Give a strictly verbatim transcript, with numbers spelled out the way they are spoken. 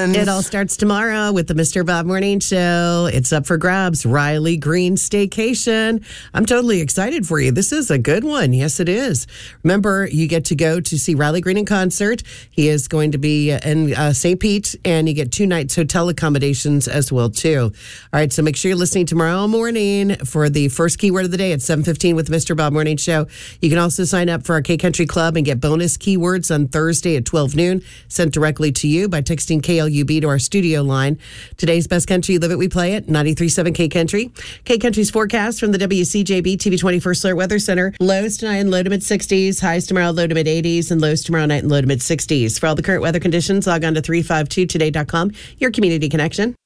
weekend. It all starts tomorrow with the Mister Bob Morning Show. It's up for grabs. Riley Green Staycation. I'm totally excited for you. This is a good one. Yes, it is. Remember, you get to go to see Riley Green in concert. He is going to be in uh, Saint Pete, and you get two nights hotel accommodations as well, too. All right, so make sure you're listening tomorrow morning for the first keyword of the day at seven fifteen with the Mister Bob Morning Show. You can also sign up for our K Country Club and get bonus keywords on Thursday at twelve noon sent directly to you by texting K L U B to our studio line. Today's Best Country, Live It, We Play It, ninety-three point seven K Country. K Country's forecast from the W C J B T V twenty-first Alert Weather Center. Lows tonight and low to mid sixties. Highs tomorrow low to mid eighties, and lows tomorrow night and low to mid sixties. For all the current weather conditions, log on to three five two today dot com, your community connection.